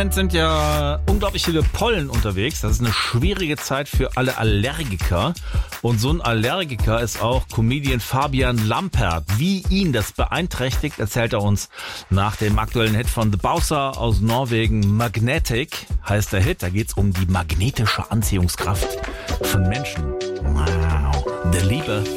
Moment sind ja unglaublich viele Pollen unterwegs. Das ist eine schwierige Zeit für alle Allergiker. Und so ein Allergiker ist auch Comedian Fabian Lampert. Wie ihn das beeinträchtigt, erzählt er uns nach dem aktuellen Hit von The Bowser aus Norwegen. Magnetic heißt der Hit. Da geht's um die magnetische Anziehungskraft von Menschen. Wow. Der Liebe.